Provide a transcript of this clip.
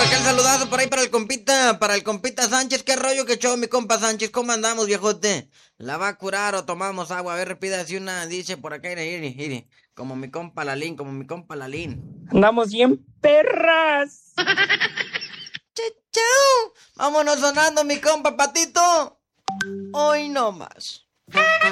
Aquel saludazo por ahí para el compita Sánchez. ¿Qué rollo que show, mi compa Sánchez? ¿Cómo andamos, viejote? ¿La va a curar o tomamos agua? A ver, repita así una, dice por acá, ire. Como mi compa Lalín, como mi compa Lalín. Andamos bien perras. ¡Chau! Vámonos sonando, mi compa Patito. Hoy no más.